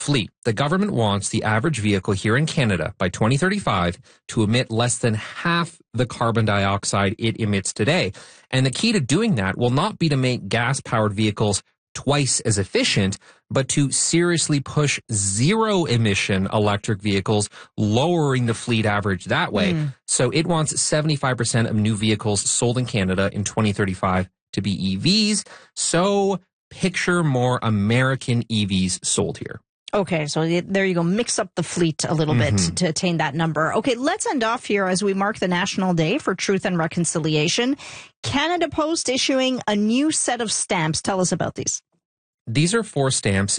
fleet. The government wants the average vehicle here in Canada by 2035 to emit less than half the carbon dioxide it emits today. And the key to doing that will not be to make gas-powered vehicles twice as efficient, but to seriously push zero-emission electric vehicles, lowering the fleet average that way. So it wants 75% of new vehicles sold in Canada in 2035 to be EVs. So picture more American EVs sold here. Okay, so there you go. Mix up the fleet a little bit to attain that number. Okay, let's end off here as we mark the National Day for Truth and Reconciliation. Canada Post issuing a new set of stamps. Tell us about these. These are 4 stamps